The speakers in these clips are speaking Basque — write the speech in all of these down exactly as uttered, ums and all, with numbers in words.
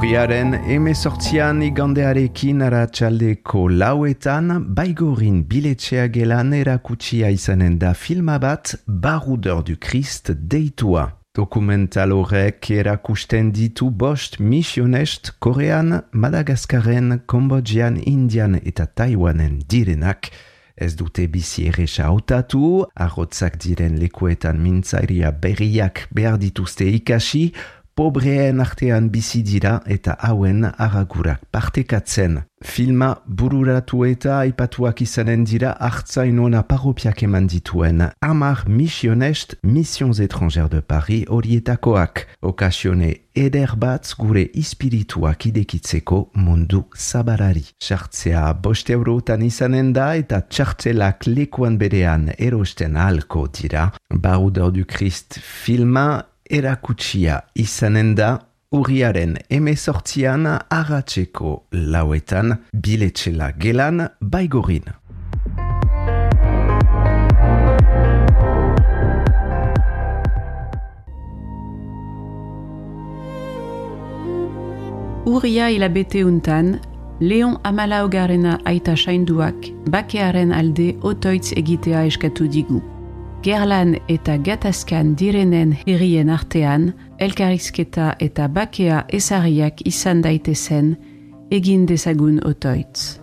Urriaren hemezortzian igandearekin arratsaldeko lauetan, Baigorin biletxea gelan erakutsia izanen da filma bat Baroudeur du Christ deitua. Dokumental horrek erakusten ditu bost misionest Korean, Madagaskaren, Kambodjan, Indian eta Taiwanen direnak. Ez dute bizi erresa hautatu, arrotzak diren lekuetan mintzairia berriak behar dituzte ikasi, pobreen artean bizi dira eta hauen aragurak partekatzen. Filma bururatu eta aipatuak izanen dira hartzainona paropiak eman dituen hamar misionest Missions Étrangères de Paris horietakoak. Okasione eder bat gure ispirituak idekitzeko mundu zabarari. Sartzea bost eurotan izanen da eta txartelak lekuan berean erosten ahalko dira. Baroudeur du Christ filma erakutsia izanen da urriaren hemezortzian arratseko lauetan biletxela gelan Baigorin. Urria hilabete untan, Leon Amalaogarena aita sainduak bakearen alde otoitz egitea eskatu digu. Gerlan eta gatazkan direnen herrien artean, elkarrizketa eta bakea ezarriak izan daitezen, egin dezagun otoitz.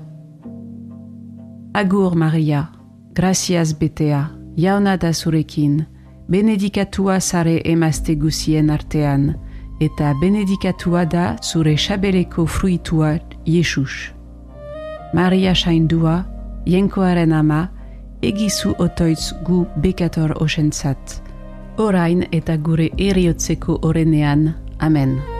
Agur Maria, gracias betea, jauna da zurekin, benedikatua zare emazte guzien artean, eta benedikatua da zure xabeleko fruitua Jesus. Maria saindua, jenkoaren ama, egizu otoitz gu bekator osentzat. Orain eta gure eriotzeko orenean. Amen.